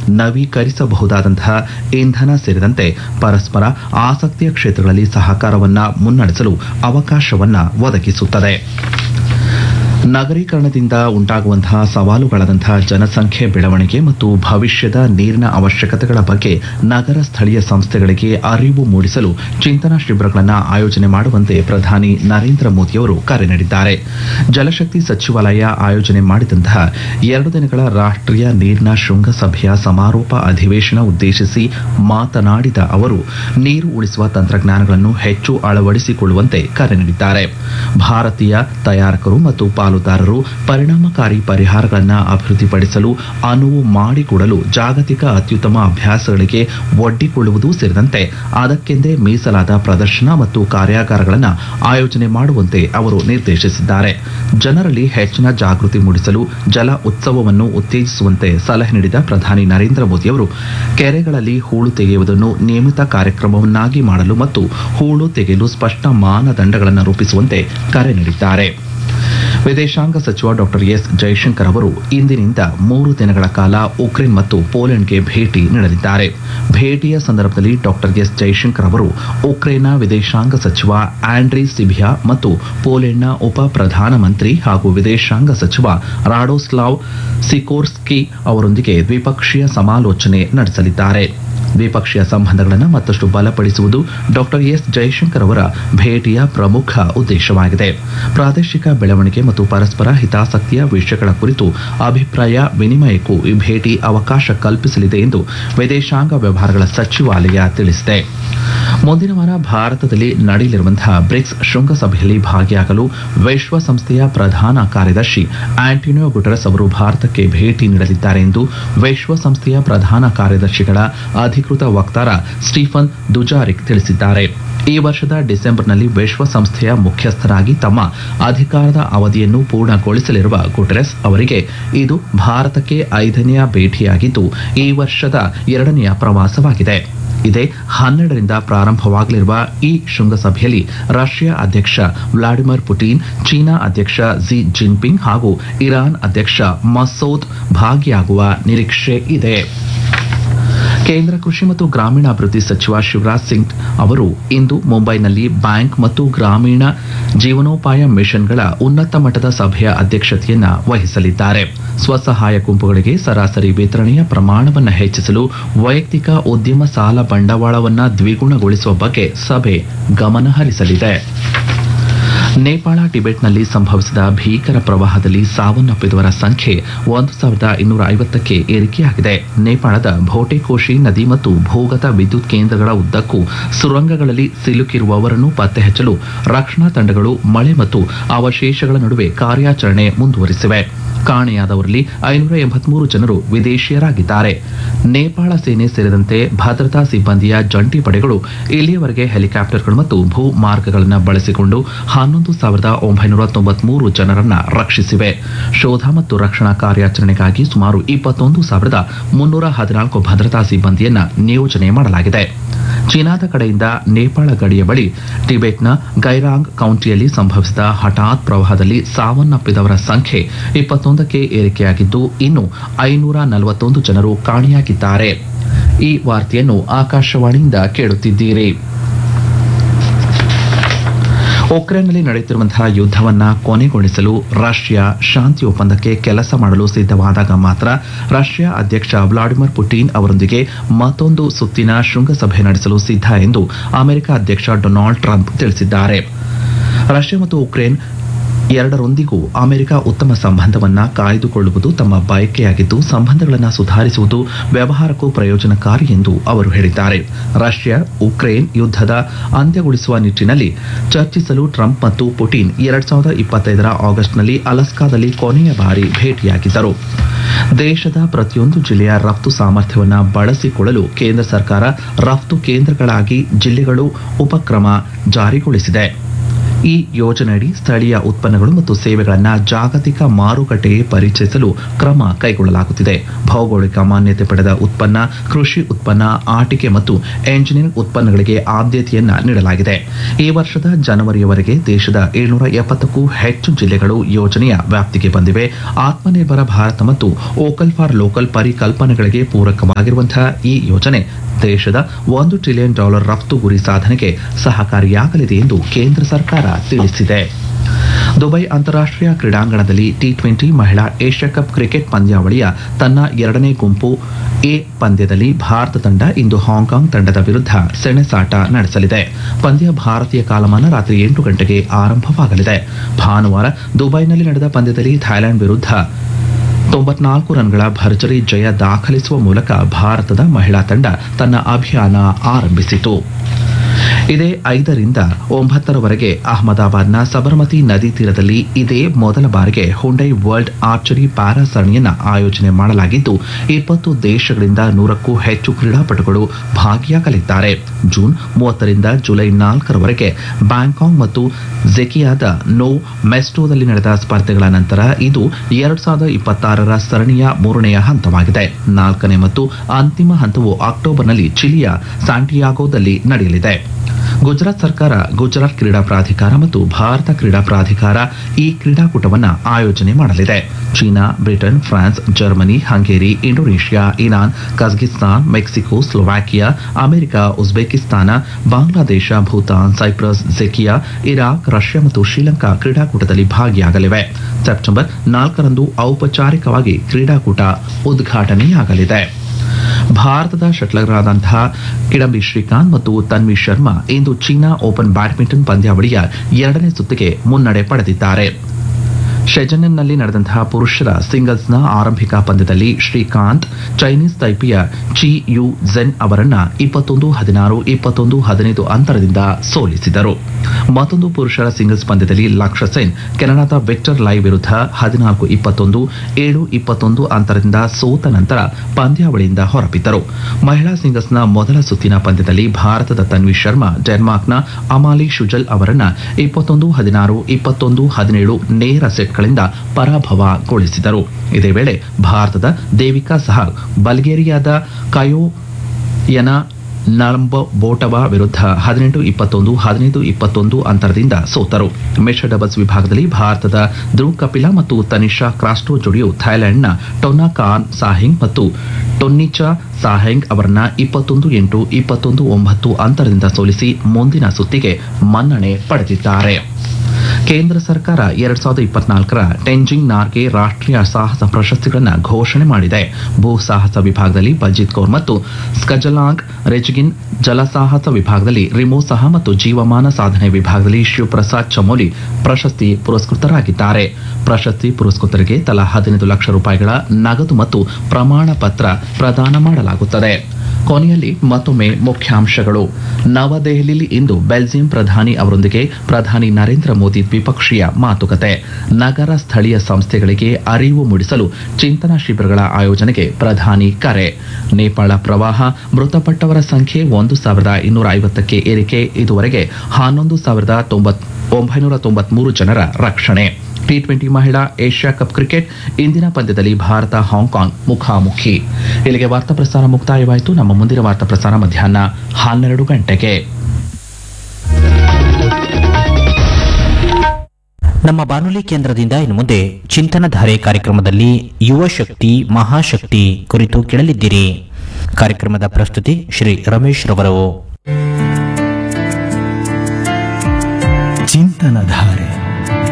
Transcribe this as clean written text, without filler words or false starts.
ನವೀಕರಿಸಬಹುದಾದಂತಹ ಇಂಧನ ಸೇರಿದಂತೆ ಪರಸ್ಪರ ಆಸಕ್ತಿಯ ಕ್ಷೇತ್ರಗಳಲ್ಲಿ ಸಹಕಾರವನ್ನು ಮುನ್ನಡೆಸಲು ಅವಕಾಶವನ್ನು ಒದಗಿಸುತ್ತದೆ. ನಗರೀಕರಣದಿಂದ ಉಂಟಾಗುವಂತಹ ಸವಾಲುಗಳಾದಂತಹ ಜನಸಂಖ್ಯೆ ಬೆಳವಣಿಗೆ ಮತ್ತು ಭವಿಷ್ಯದ ನೀರಿನ ಅವಶ್ಯಕತೆಗಳ ಬಗ್ಗೆ ನಗರ ಸ್ಥಳೀಯ ಸಂಸ್ಥೆಗಳಿಗೆ ಅರಿವು ಮೂಡಿಸಲು ಚಿಂತನಾ ಶಿಬಿರಗಳನ್ನು ಆಯೋಜನೆ ಮಾಡುವಂತೆ ಪ್ರಧಾನಿ ನರೇಂದ್ರ ಮೋದಿಯವರು ಕರೆ ನೀಡಿದ್ದಾರೆ. ಜಲಶಕ್ತಿ ಸಚಿವಾಲಯ ಆಯೋಜನೆ ಮಾಡಿದಂತಹ 2 ದಿನಗಳ ರಾಷ್ಟ್ರೀಯ ನೀರಿನ ಶೃಂಗಸಭೆಯ ಸಮಾರೋಪ ಅಧಿವೇಶನ ಉದ್ದೇಶಿಸಿ ಮಾತನಾಡಿದ ಅವರು ನೀರು ಉಳಿಸುವ ತಂತ್ರಜ್ಞಾನಗಳನ್ನು ಹೆಚ್ಚು ಅಳವಡಿಸಿಕೊಳ್ಳುವಂತೆ ಕರೆ ನೀಡಿದ್ದಾರೆ. ಭಾರತೀಯ ತಯಾರಕರು ಮತ್ತು ಪಾಲುದಾರರು ಪರಿಣಾಮಕಾರಿ ಪರಿಹಾರಗಳನ್ನು ಅಭಿವೃದ್ಧಿಪಡಿಸಲು ಅನುವು ಮಾಡಿಕೊಡಲು ಜಾಗತಿಕ ಅತ್ಯುತ್ತಮ ಅಭ್ಯಾಸಗಳಿಗೆ ಒಡ್ಡಿಕೊಳ್ಳುವುದು ಸೇರಿದಂತೆ ಅದಕ್ಕೆಂದೇ ಮೀಸಲಾದ ಪ್ರದರ್ಶನ ಮತ್ತು ಕಾರ್ಯಾಗಾರಗಳನ್ನು ಆಯೋಜನೆ ಮಾಡುವಂತೆ ಅವರು ನಿರ್ದೇಶಿಸಿದ್ದಾರೆ. ಜನರಲ್ಲಿ ಹೆಚ್ಚಿನ ಜಾಗೃತಿ ಮೂಡಿಸಲು ಜಲ ಉತ್ಸವವನ್ನು ಉತ್ತೇಜಿಸುವಂತೆ ಸಲಹೆ ನೀಡಿದ ಪ್ರಧಾನಿ ನರೇಂದ್ರ ಮೋದಿಯವರು ಕೆರೆಗಳಲ್ಲಿ ಹೂಳು ತೆಗೆಯುವುದನ್ನು ನಿಯಮಿತ ಕಾರ್ಯಕ್ರಮವನ್ನಾಗಿ ಮಾಡಲು ಮತ್ತು ಹೂಳು ತೆಗೆಯಲು ಸ್ಪಷ್ಟ ಮಾನದಂಡಗಳನ್ನು ರೂಪಿಸುವಂತೆ ಕರೆ ನೀಡಿದ್ದಾರೆ. ವಿದೇಶಾಂಗ ಸಚಿವ ಡಾ ಎಸ್ ಜೈಶಂಕರ್ ಅವರು ಇಂದಿನಿಂದ 3 ದಿನಗಳ ಕಾಲ ಉಕ್ರೇನ್ ಮತ್ತು ಪೋಲೆಂಡ್ಗೆ ಭೇಟಿ ನೀಡಲಿದ್ದಾರೆ. ಭೇಟಿಯ ಸಂದರ್ಭದಲ್ಲಿ ಡಾ ಎಸ್ ಜೈಶಂಕರ್ ಅವರು ಉಕ್ರೇನ್ನ ವಿದೇಶಾಂಗ ಸಚಿವ ಆಂಡ್ರಿ ಸಿಬಿಯಾ ಮತ್ತು ಪೋಲೆಂಡ್ನ ಉಪ ಪ್ರಧಾನಮಂತ್ರಿ ಹಾಗೂ ವಿದೇಶಾಂಗ ಸಚಿವ ರಾಡೋಸ್ಲಾವ್ ಸಿಕೋರ್ಸ್ಕಿ ಅವರೊಂದಿಗೆ ದ್ವಿಪಕ್ಷೀಯ ಸಮಾಲೋಚನೆ ನಡೆಸಲಿದ್ದಾರೆ. ದ್ವಿಪಕ್ಷೀಯ ಸಂಬಂಧಗಳನ್ನು ಮತ್ತಷ್ಟು ಬಲಪಡಿಸುವುದು ಡಾ ಎಸ್ ಜೈಶಂಕರ್ ಅವರ ಭೇಟಿಯ ಪ್ರಮುಖ ಉದ್ದೇಶವಾಗಿದೆ. ಪ್ರಾದೇಶಿಕ ಬೆಳವಣಿಗೆ ಮತ್ತು ಪರಸ್ಪರ ಹಿತಾಸಕ್ತಿಯ ವಿಷಯಗಳ ಕುರಿತು ಅಭಿಪ್ರಾಯ ವಿನಿಮಯಕ್ಕೂ ಈ ಭೇಟಿ ಅವಕಾಶ ಕಲ್ಪಿಸಲಿದೆ ಎಂದು ವಿದೇಶಾಂಗ ವ್ಯವಹಾರಗಳ ಸಚಿವಾಲಯ ತಿಳಿಸಿದೆ. ಮುಂದಿನ ವಾರ ಭಾರತದಲ್ಲಿ ನಡೆಯಲಿರುವಂತಹ ಬ್ರಿಕ್ಸ್ ಶೃಂಗಸಭೆಯಲ್ಲಿ ಭಾಗಿಯಾಗಲು ವಿಶ್ವಸಂಸ್ಥೆಯ ಪ್ರಧಾನ ಕಾರ್ಯದರ್ಶಿ ಆಂಟೋನಿಯೋ ಗುಟೆರಸ್ ಅವರು ಭಾರತಕ್ಕೆ ಭೇಟಿ ನೀಡಲಿದ್ದಾರೆ ಎಂದು ವಿಶ್ವಸಂಸ್ಥೆಯ ಪ್ರಧಾನ ಕಾರ್ಯದರ್ಶಿಗಳ ಅಧಿಕೃತ ವಕ್ತಾರ ಸ್ಟೀಫನ್ ದುಜಾರಿಕ್ ತಿಳಿಸಿದ್ದಾರೆ. ಈ ವರ್ಷದ ಡಿಸೆಂಬರ್ನಲ್ಲಿ ವಿಶ್ವಸಂಸ್ಥೆಯ ಮುಖ್ಯಸ್ಥರಾಗಿ ತಮ್ಮ ಅಧಿಕಾರದ ಅವಧಿಯನ್ನು ಪೂರ್ಣಗೊಳಿಸಲಿರುವ ಗುಟೆರಸ್ ಅವರಿಗೆ ಇದು ಭಾರತಕ್ಕೆ 5ನೇ ಭೇಟಿಯಾಗಿದ್ದು ಈ ವರ್ಷದ 2ನೇ ಪ್ರವಾಸವಾಗಿದೆ. ಇದೇ 12ರಿಂದ ಪ್ರಾರಂಭವಾಗಲಿರುವ ಈ ಶೃಂಗಸಭೆಯಲ್ಲಿ ರಷ್ಯಾ ಅಧ್ಯಕ್ಷ ವ್ಲಾಡಿಮಿರ್ ಪುಟಿನ್, ಚೀನಾ ಅಧ್ಯಕ್ಷ ಕ್ಷಿ ಜಿನ್ಪಿಂಗ್ ಹಾಗೂ ಇರಾನ್ ಅಧ್ಯಕ್ಷ ಮಸೂದ್ ಭಾಗಿಯಾಗುವ ನಿರೀಕ್ಷೆ ಇದೆ. ಕೇಂದ್ರ ಕೃಷಿ ಮತ್ತು ಗ್ರಾಮೀಣಾಭಿವೃದ್ಧಿ ಸಚಿವ ಶಿವರಾಜ್ ಸಿಂಗ್ ಅವರು ಇಂದು ಮುಂಬೈನಲ್ಲಿ ಬ್ಯಾಂಕ್ ಮತ್ತು ಗ್ರಾಮೀಣ ಜೀವನೋಪಾಯ ಮಿಷನ್ಗಳ ಉನ್ನತ ಮಟ್ಟದ ಸಭೆಯ ಅಧ್ಯಕ್ಷತೆಯನ್ನು ವಹಿಸಲಿದ್ದಾರೆ. ಸ್ವಸಹಾಯ ಗುಂಪುಗಳಿಗೆ ಸರಾಸರಿ ವಿತರಣೆಯ ಪ್ರಮಾಣವನ್ನು ಹೆಚ್ಚಿಸಲು ವೈಯಕ್ತಿಕ ಉದ್ಯಮ ಸಾಲ ಬಂಡವಾಳವನ್ನು ದ್ವಿಗುಣಗೊಳಿಸುವ ಬಗ್ಗೆ ಸಭೆ ಗಮನ ಹರಿಸಲಿದೆ. ನೇಪಾಳ ಟಿಬೆಟ್ನಲ್ಲಿ ಸಂಭವಿಸಿದ ಭೀಕರ ಪ್ರವಾಹದಲ್ಲಿ ಸಾವನ್ನಪ್ಪಿದವರ ಸಂಖ್ಯೆ 1250ಕ್ಕೆ ಏರಿಕೆಯಾಗಿದೆ. ನೇಪಾಳದ ಭೋಟೆಕೋಶಿ ನದಿ ಮತ್ತು ಭೂಗತ ವಿದ್ಯುತ್ ಕೇಂದ್ರಗಳ ಉದ್ದಕ್ಕೂ ಸುರಂಗಗಳಲ್ಲಿ ಸಿಲುಕಿರುವವರನ್ನು ಪತ್ತೆ ಹಚ್ಚಲು ರಕ್ಷಣಾ ತಂಡಗಳು ಮಳೆ ಮತ್ತು ಅವಶೇಷಗಳ ನಡುವೆ ಕಾರ್ಯಾಚರಣೆ ಮುಂದುವರಿಸಿವೆ. ಕಾಣೆಯಾದವರಲ್ಲಿ 583 ಜನರು ವಿದೇಶಿಯರಾಗಿದ್ದಾರೆ. ನೇಪಾಳ ಸೇನೆ ಸೇರಿದಂತೆ ಭದ್ರತಾ ಸಿಬ್ಬಂದಿಯ ಜಂಟಿ ಪಡೆಗಳು ಇಲ್ಲಿಯವರೆಗೆ ಹೆಲಿಕಾಪ್ಟರ್ಗಳು ಮತ್ತು ಭೂ ಮಾರ್ಗಗಳನ್ನು ಬಳಸಿಕೊಂಡು 11,993 ಜನರನ್ನು ರಕ್ಷಿಸಿವೆ. ಶೋಧ ಮತ್ತು ರಕ್ಷಣಾ ಕಾರ್ಯಾಚರಣೆಗಾಗಿ ಸುಮಾರು 21,314 ಭದ್ರತಾ ಸಿಬ್ಬಂದಿಯನ್ನ ನಿಯೋಜನೆ ಮಾಡಲಾಗಿದೆ. ಚೀನಾದ ಕಡೆಯಿಂದ ನೇಪಾಳ ಗಡಿಯ ಬಳಿ ಟಿಬೆಟ್ನ ಗೈರಾಂಗ್ ಕೌಂಟಿಯಲ್ಲಿ ಸಂಭವಿಸಿದ ಹಠಾತ್ ಪ್ರವಾಹದಲ್ಲಿ ಸಾವನ್ನಪ್ಪಿದವರ ಸಂಖ್ಯೆ 21ಕ್ಕೆ ಏರಿಕೆಯಾಗಿದ್ದು ಇನ್ನು 541 ಜನರು ಕಾಣೆಯಾಗಿದ್ದಾರೆ. ಈ ವಾರ್ತೆಯನ್ನು ಆಕಾಶವಾಣಿಯಿಂದ ಕೇಳುತ್ತಿದ್ದೀರಿ. ಉಕ್ರೇನ್ನಲ್ಲಿ ನಡೆಯುತ್ತಿರುವಂತಹ ಯುದ್ಧವನ್ನು ಕೊನೆಗೊಳಿಸಲು ರಷ್ಯಾ ಶಾಂತಿ ಒಪ್ಪಂದಕ್ಕೆ ಕೆಲಸ ಮಾಡಲು ಸಿದ್ಧವಾದಾಗ ಮಾತ್ರ ರಷ್ಯಾ ಅಧ್ಯಕ್ಷ ವ್ಲಾಡಿಮಿರ್ ಪುಟಿನ್ ಅವರೊಂದಿಗೆ ಮತ್ತೊಂದು ಸುತ್ತಿನ ಶೃಂಗಸಭೆ ನಡೆಸಲು ಸಿದ್ಧ ಎಂದು ಅಮೆರಿಕ ಅಧ್ಯಕ್ಷ ಡೊನಾಲ್ಡ್ ಟ್ರಂಪ್ ತಿಳಿಸಿದ್ದಾರೆ. ರಷ್ಯಾ ಮತ್ತು ಉಕ್ರೇನ್ ಎರಡರೊಂದಿಗೂ ಅಮೆರಿಕ ಉತ್ತಮ ಸಂಬಂಧವನ್ನ ಕಾಯ್ದುಕೊಳ್ಳುವುದು ತಮ್ಮ ಬಯಕೆಯಾಗಿದ್ದು ಸಂಬಂಧಗಳನ್ನು ಸುಧಾರಿಸುವುದು ವ್ಯವಹಾರಕ್ಕೂ ಪ್ರಯೋಜನಕಾರಿ ಎಂದು ಅವರು ಹೇಳಿದ್ದಾರೆ. ರಷ್ಯಾ ಉಕ್ರೇನ್ ಯುದ್ಧದ ಅಂತ್ಯಗೊಳಿಸುವ ನಿಟ್ಟಿನಲ್ಲಿ ಚರ್ಚಿಸಲು ಟ್ರಂಪ್ ಮತ್ತು ಪುಟಿನ್ 2025ರ ಆಗಸ್ಟ್ನಲ್ಲಿ ಅಲಸ್ಕಾದಲ್ಲಿ ಕೊನೆಯ ಬಾರಿ ಭೇಟಿಯಾಗಿದ್ದರು. ದೇಶದ ಪ್ರತಿಯೊಂದು ಜಿಲ್ಲೆಯ ರಫ್ತು ಸಾಮರ್ಥ್ಯವನ್ನು ಬಳಸಿಕೊಳ್ಳಲು ಕೇಂದ್ರ ಸರ್ಕಾರ ರಫ್ತು ಕೇಂದ್ರಗಳಾಗಿ ಜಿಲ್ಲೆಗಳು ಉಪಕ್ರಮ ಜಾರಿಗೊಳಿಸಿದೆ. ಈ ಯೋಜನೆಯಡಿ ಸ್ಥಳೀಯ ಉತ್ಪನ್ನಗಳು ಮತ್ತು ಸೇವೆಗಳನ್ನು ಜಾಗತಿಕ ಮಾರುಕಟ್ಟೆಗೆ ಪರಿಚಯಿಸಲು ಕ್ರಮ ಕೈಗೊಳ್ಳಲಾಗುತ್ತಿದೆ. ಭೌಗೋಳಿಕ ಮಾನ್ಯತೆ ಪಡೆದ ಉತ್ಪನ್ನ, ಕೃಷಿ ಉತ್ಪನ್ನ, ಆಟಿಕೆ ಮತ್ತು ಎಂಜಿನಿಯರಿಂಗ್ ಉತ್ಪನ್ನಗಳಿಗೆ ಆದ್ಯತೆಯನ್ನ ನೀಡಲಾಗಿದೆ. ಈ ವರ್ಷದ ಜನವರಿಯವರೆಗೆ ದೇಶದ 770ಕ್ಕೂ ಹೆಚ್ಚು ಜಿಲ್ಲೆಗಳು ಯೋಜನೆಯ ವ್ಯಾಪ್ತಿಗೆ ಬಂದಿವೆ. ಆತ್ಮನಿರ್ಭರ ಭಾರತ ಮತ್ತು ವೋಕಲ್ ಫಾರ್ ಲೋಕಲ್ ಪರಿಕಲ್ಪನೆಗಳಿಗೆ ಪೂರಕವಾಗಿರುವಂತಹ ಈ ಯೋಜನೆ ದೇಶದ $1 ಟ್ರಿಲಿಯನ್ ರಫ್ತು ಗುರಿ ಸಾಧನೆಗೆ ಸಹಕಾರಿಯಾಗಲಿದೆ ಎಂದು ಕೇಂದ್ರ ಸರ್ಕಾರ ತಿಳಿಸಿದೆ. ದುಬೈ ಅಂತಾರಾಷ್ಟ್ರೀಯ ಕ್ರೀಡಾಂಗಣದಲ್ಲಿ ಟಿ20 ಮಹಿಳಾ ಏಷ್ಯಾ ಕಪ್ ಕ್ರಿಕೆಟ್ ಪಂದ್ಯಾವಳಿಯ ತನ್ನ ಎರಡನೇ ಗುಂಪು ಎ ಪಂದ್ಯದಲ್ಲಿ ಭಾರತ ತಂಡ ಇಂದು ಹಾಂಕಾಂಗ್ ತಂಡದ ವಿರುದ್ಧ ಸೆಣಸಾಟ ನಡೆಸಲಿದೆ. ಪಂದ್ಯ ಭಾರತೀಯ ಕಾಲಮಾನ ರಾತ್ರಿ 8 ಗಂಟೆಗೆ ಆರಂಭವಾಗಲಿದೆ. ಭಾನುವಾರ ದುಬೈನಲ್ಲಿ ನಡೆದ ಪಂದ್ಯದಲ್ಲಿ ಥೈಲ್ಯಾಂಡ್ ವಿರುದ್ಧ 94 ರನ್ಗಳ ಭರ್ಜರಿ ಜಯ ದಾಖಲಿಸುವ ಮೂಲಕ ಭಾರತದ ಮಹಿಳಾ ತಂಡ ತನ್ನ ಅಭಿಯಾನ ಆರಂಭಿಸಿತು. ಇದೇ 5ರಿಂದ 9ರವರೆಗೆ ಅಹಮದಾಬಾದ್ನ ಸಬರಮತಿ ನದಿ ತೀರದಲ್ಲಿ ಇದೇ ಮೊದಲ ಬಾರಿಗೆ ಹುಂಡೈ ವರ್ಲ್ಡ್ ಆರ್ಚರಿ ಪ್ಯಾರಾ ಸರಣಿಯನ್ನು ಆಯೋಜನೆ ಮಾಡಲಾಗಿದ್ದು 20 ದೇಶಗಳಿಂದ 100ಕ್ಕೂ ಹೆಚ್ಚು ಕ್ರೀಡಾಪಟುಗಳು ಭಾಗಿಯಾಗಲಿದ್ದಾರೆ. ಜೂನ್ 30ರಿಂದ ಜುಲೈ 4ರವರೆಗೆ ಬ್ಯಾಂಕಾಕ್ ಮತ್ತು ಝೆಕಿಯಾದ ನೋ ಮೆಸ್ಟೋದಲ್ಲಿ ನಡೆದ ಸ್ಪರ್ಧೆಗಳ ನಂತರ ಇದು 2026ರ ಸರಣಿಯ 3ನೇ ಹಂತವಾಗಿದೆ. 4ನೇ ಮತ್ತು ಅಂತಿಮ ಹಂತವು ಅಕ್ಟೋಬರ್ನಲ್ಲಿ ಚಿಲಿಯ ಸ್ಯಾಂಟಿಯಾಗೋದಲ್ಲಿ ನಡೆಯಲಿದೆ. ಗುಜರಾತ್ ಸರ್ಕಾರ, ಗುಜರಾತ್ ಕ್ರೀಡಾ ಪ್ರಾಧಿಕಾರ ಮತ್ತು ಭಾರತ ಕ್ರೀಡಾ ಪ್ರಾಧಿಕಾರ ಈ ಕ್ರೀಡಾಕೂಟವನ್ನು ಆಯೋಜನೆ ಮಾಡಲಿದೆ. China, Britain, France, Germany, Hungary, Indonesia, Iran, Kazakhstan, Mexico, Slovakia, America, Uzbekistan, Bangladesh, Bhutan, Cyprus, ಝೆಕಿಯಾ, Iraq, Russia ಮತ್ತು ಶ್ರೀಲಂಕಾ ಕ್ರೀಡಾಕೂಟದಲ್ಲಿ ಭಾಗಿಯಾಗಲಿವೆ. ಸೆಪ್ಟೆಂಬರ್ 4ರಂದು ಔಪಚಾರಿಕವಾಗಿ ಕ್ರೀಡಾಕೂಟ ಉದ್ಘಾಟನೆಯಾಗಲಿದೆ. ಭಾರತದ ಶಟ್ಲರ್ಗಳಾದಂತಹ ಕಿಡಂಬಿ ಶ್ರೀಕಾಂತ್ ಮತ್ತು ತನ್ವಿ ಶರ್ಮಾ ಇಂದು ಚೀನಾ ಓಪನ್ ಬ್ಯಾಡ್ಮಿಂಟನ್ ಪಂದ್ಯಾವಳಿಯ 2ನೇ ಸುತ್ತಿಗೆ ಮುನ್ನಡೆ ಪಡೆದಿದ್ದಾರೆ. ಶೆಜೆನ್ನಲ್ಲಿ ನಡೆದಂತಹ ಪುರುಷರ ಸಿಂಗಲ್ಸ್ನ ಆರಂಭಿಕ ಪಂದ್ಯದಲ್ಲಿ Srikanth Chinese ತೈಪಿಯ chi you Zen ಅವರನ್ನ 21-16, 21-15 ಅಂತರದಿಂದ ಸೋಲಿಸಿದರು. ಮತ್ತೊಂದು ಪುರುಷರ ಸಿಂಗಲ್ಸ್ ಪಂದ್ಯದಲ್ಲಿ ಲಕ್ಷ್ಯ ಸೆನ್ ಕೆನಡಾದ ವಿಕ್ಟರ್ ಲೈ ವಿರುದ್ಧ 14-21, 7-21 ಅಂತರದಿಂದ ಸೋತ ನಂತರ ಪಂದ್ಯಾವಳಿಯಿಂದ ಹೊರಬಿದ್ದರು. ಮಹಿಳಾ ಸಿಂಗಲ್ಸ್ನ ಮೊದಲ ಸುತ್ತಿನ ಪಂದ್ಯದಲ್ಲಿ ಭಾರತದ ತನ್ವಿ ಶರ್ಮಾ ಡೆನ್ಮಾರ್ಕ್ನ ಅಮಾಲಿ ಶುಜಲ್ ಅವರನ್ನ 21-16, 21-17 ನೇರ ಸೆಟ್ಗಳಿಂದ ಪರಾಭವಗೊಳಿಸಿದರು. ಇದೇ ವೇಳೆ ಭಾರತದ ದೇವಿಕಾ ಸಹಾಲ್ ಬಲ್ಗೇರಿಯಾದ ಕಯೋಯನ ನರ್ಬೋಟವಾ ವಿರುದ್ಧ 18-21, 15-21 ಅಂತರದಿಂದ ಸೋತರು. ಮಿಶ್ರ ಡಬಲ್ಸ್ ವಿಭಾಗದಲ್ಲಿ ಭಾರತದ ಧ್ರುವ್ ಕಪಿಲಾ ಮತ್ತು ತನಿಷಾ ಕ್ರಾಸ್ಟೋ ಜೋಡಿಯು ಥೈಲ್ಯಾಂಡ್ನ ಟೊನ್ನಾ ಕಾನ್ ಸಾಹಿಂಗ್ ಮತ್ತು ಟೊನ್ನಿಚಾ ಸಾಹೆಂಗ್ ಅವರನ್ನ 21-8, 21-9 ಅಂತರದಿಂದ ಸೋಲಿಸಿ ಮುಂದಿನ ಸುತ್ತಿಗೆ ಮನ್ನಣೆ ಪಡೆದಿದ್ದಾರೆ. ಕೇಂದ್ರ ಸರ್ಕಾರ 2024ರ ಟೆಂಜಿಂಗ್ ನಾರ್ಗೆ ರಾಷ್ಟ್ರೀಯ ಸಾಹಸ ಪ್ರಶಸ್ತಿಗಳನ್ನು ಘೋಷಣೆ ಮಾಡಿದೆ. ಭೂ ಸಾಹಸ ವಿಭಾಗದಲ್ಲಿ ಬಲ್ಜಿತ್ ಕೌರ್ ಮತ್ತು ಸ್ಕಜಲಾಂಗ್ ರೆಜ್ಗಿನ್, ಜಲಸಾಹಸ ವಿಭಾಗದಲ್ಲಿ ರಿಮೋ ಸಹ ಮತ್ತು ಜೀವಮಾನ ಸಾಧನೆ ವಿಭಾಗದಲ್ಲಿ ಶಿವಪ್ರಸಾದ್ ಚಮೋಲಿ ಪ್ರಶಸ್ತಿ ಪುರಸ್ಕೃತರಾಗಿದ್ದಾರೆ. ಪ್ರಶಸ್ತಿ ಪುರಸ್ಕೃತರಿಗೆ ತಲಾ 15 ಲಕ್ಷ ರೂಪಾಯಿಗಳ ನಗದು ಮತ್ತು ಪ್ರಮಾಣ ಪತ್ರ ಪ್ರದಾನ ಮಾಡಲಾಗುತ್ತದೆ. ಕೊನೆಯಲ್ಲಿ ಮತ್ತೊಮ್ಮೆ ಮುಖ್ಯಾಂಶಗಳು. ನವದೆಹಲಿಯಲ್ಲಿ ಇಂದು ಬೆಲ್ಜಿಯಂ ಪ್ರಧಾನಿ ಅವರೊಂದಿಗೆ ಪ್ರಧಾನಿ ನರೇಂದ್ರ ಮೋದಿ ದ್ವಿಪಕ್ಷೀಯ ಮಾತುಕತೆ. ನಗರ ಸ್ಥಳೀಯ ಸಂಸ್ಥೆಗಳಿಗೆ ಅರಿವು ಮೂಡಿಸಲು ಚಿಂತನಾ ಶಿಬಿರಗಳ ಆಯೋಜನೆಗೆ ಪ್ರಧಾನಿ ಕರೆ. ನೇಪಾಳ ಪ್ರವಾಹ, ಮೃತಪಟ್ಟವರ ಸಂಖ್ಯೆ 1250ಕ್ಕೆ ಏರಿಕೆ. ಇದುವರೆಗೆ 11,993 ಜನರ ರಕ್ಷಣೆ. ಟಿ20 ಮಹಿಳಾ ಏಷ್ಯಾ ಕಪ್ ಕ್ರಿಕೆಟ್ ಇಂದಿನ ಪಂದ್ಯದಲ್ಲಿ ಭಾರತ ಹಾಂಕಾಂಗ್ ಮುಖಾಮುಖಿ. ಇಲ್ಲಿಗೆ ವಾರ್ತಾ ಪ್ರಸಾರ ಮುಕ್ತಾಯವಾಯಿತು. ನಮ್ಮ ಮುಂದಿನ ವಾರ್ತಾ ಪ್ರಸಾರ ಮಧ್ಯಾಹ್ನ 12 ಗಂಟೆಗೆ. ನಮ್ಮ ಬಾನುಲಿ ಕೇಂದ್ರದಿಂದ ಇನ್ನು ಮುಂದೆ ಚಿಂತನಧಾರೆ ಕಾರ್ಯಕ್ರಮದಲ್ಲಿ ಯುವ ಶಕ್ತಿ ಮಹಾಶಕ್ತಿ ಕುರಿತು ಕೇಳಲಿದ್ದೀರಿ. ಕಾರ್ಯಕ್ರಮದ ಪ್ರಸ್ತುತಿ ಶ್ರೀ ರಮೇಶ್ ರವರು. ಚಿಂತನಧಾರೆ